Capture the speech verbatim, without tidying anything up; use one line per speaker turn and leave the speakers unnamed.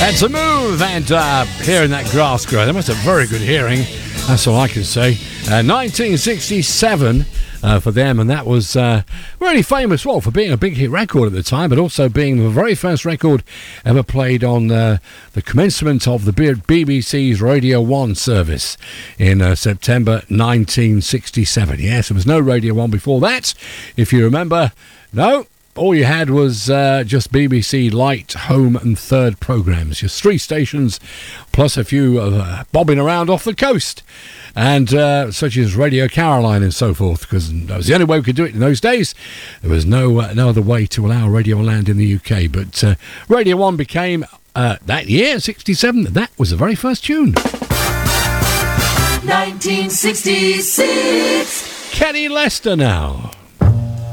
Had to move and uh, hearing that grass grow. They must have very good hearing. That's all I can say. Uh, nineteen sixty-seven uh, for them, and that was uh, really famous, well, for being a big hit record at the time, but also being the very first record ever played on uh, the commencement of the B B C's Radio one service in uh, September nineteen sixty-seven. Yes, there was no Radio one before that, if you remember. No. All you had was uh, just B B C Light, Home and Third programmes. Just three stations, plus a few uh, bobbing around off the coast. And uh, such as Radio Caroline and so forth, because that was the only way we could do it in those days. There was no uh, no other way to allow Radio Land in the U K. But uh, Radio one became, uh, that year, sixty-seven, that was the very first tune.
nineteen sixty-six.
Kenny Lester now.